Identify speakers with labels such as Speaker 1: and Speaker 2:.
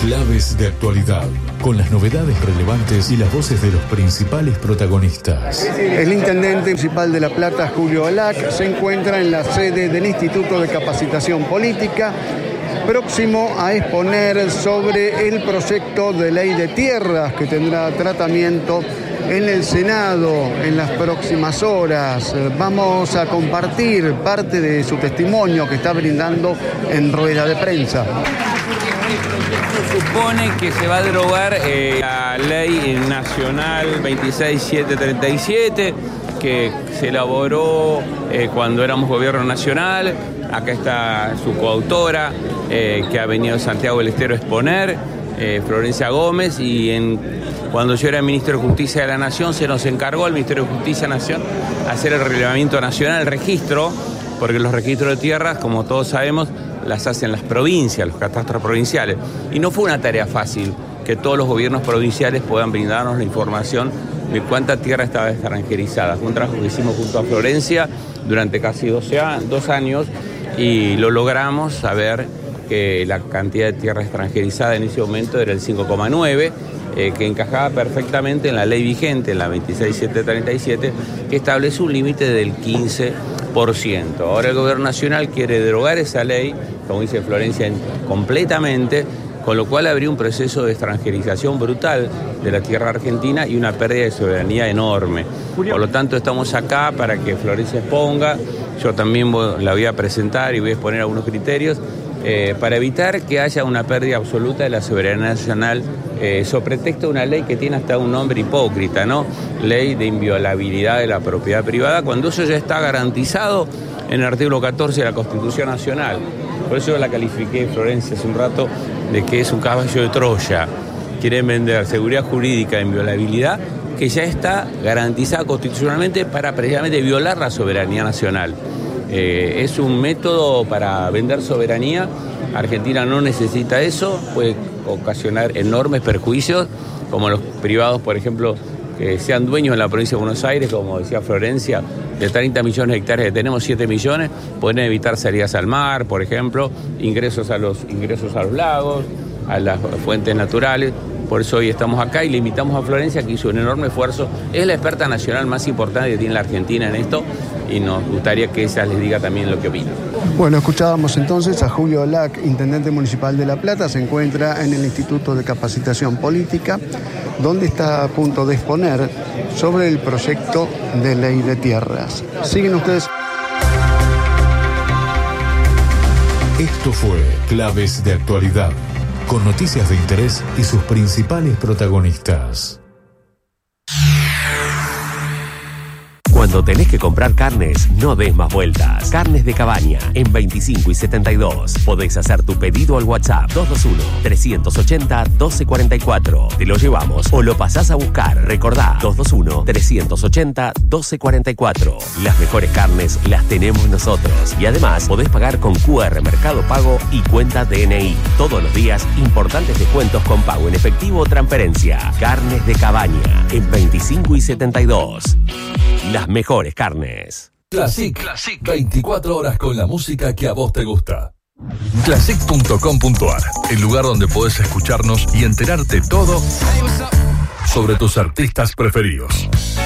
Speaker 1: Claves de actualidad, con las novedades relevantes y las voces de los principales protagonistas.
Speaker 2: El intendente municipal de La Plata, Julio Alac, se encuentra en la sede del Instituto de Capacitación Política, próximo a exponer sobre el proyecto de ley de tierras que tendrá tratamiento en el Senado en las próximas horas. Vamos a compartir parte de su testimonio que está brindando en rueda de prensa.
Speaker 3: Supone que se va a derogar la ley nacional 26737 que se elaboró cuando éramos gobierno nacional. Acá está su coautora, que ha venido a Santiago del Estero a exponer, Florencia Gómez, y cuando yo era ministro de Justicia de la Nación se nos encargó al Ministerio de Justicia de la Nación hacer el relevamiento nacional, el registro, porque los registros de tierras, como todos sabemos, las hacen las provincias, los catastros provinciales. Y no fue una tarea fácil que todos los gobiernos provinciales puedan brindarnos la información de cuánta tierra estaba extranjerizada. Fue un trabajo que hicimos junto a Florencia durante casi 2 años y lo logramos saber que la cantidad de tierra extranjerizada en ese momento era el 5,9%, que encajaba perfectamente en la ley vigente, en la 26737, que establece un límite del 15%. Ahora el gobierno nacional quiere derogar esa ley, como dice Florencia, completamente, con lo cual habría un proceso de extranjerización brutal de la tierra argentina y una pérdida de soberanía enorme. Por lo tanto, estamos acá para que Florencia exponga. Yo también la voy a presentar y voy a exponer algunos criterios para evitar que haya una pérdida absoluta de la soberanía nacional sobre pretexto de una ley que tiene hasta un nombre hipócrita, ¿no? Ley de inviolabilidad de la propiedad privada, cuando eso ya está garantizado en el artículo 14 de la Constitución Nacional. Por eso yo la califiqué, Florencia, hace un rato, de que es un caballo de Troya. Quieren vender seguridad jurídica de inviolabilidad que ya está garantizada constitucionalmente para precisamente violar la soberanía nacional. Es un método para vender soberanía. Argentina no necesita eso, puede ocasionar enormes perjuicios, como los privados, por ejemplo, que sean dueños en la provincia de Buenos Aires, como decía Florencia, de 30 millones de hectáreas que tenemos, 7 millones, pueden evitar salidas al mar, por ejemplo, ingresos a los lagos, a las fuentes naturales. Por eso hoy estamos acá y le invitamos a Florencia, que hizo un enorme esfuerzo. Es la experta nacional más importante que tiene la Argentina en esto y nos gustaría que ella les diga también lo que opina.
Speaker 2: Bueno, escuchábamos entonces a Julio Alac, intendente municipal de La Plata. Se encuentra en el Instituto de Capacitación Política, donde está a punto de exponer sobre el proyecto de ley de tierras. Siguen ustedes.
Speaker 1: Esto fue Claves de Actualidad, con noticias de interés y sus principales protagonistas.
Speaker 4: Cuando tenés que comprar carnes, no des más vueltas. Carnes de Cabaña, en 25 y 72. Podés hacer tu pedido al WhatsApp 221-380-1244. Te lo llevamos o lo pasás a buscar. Recordá, 221-380-1244. Las mejores carnes las tenemos nosotros. Y además, podés pagar con QR Mercado Pago y cuenta DNI. Todos los días, importantes descuentos con pago en efectivo o transferencia. Carnes de Cabaña, en 25 y 72. Las mejores carnes.
Speaker 5: Classic. 24 horas con la música que a vos te gusta. Classic.com.ar, el lugar donde podés escucharnos y enterarte todo sobre tus artistas preferidos.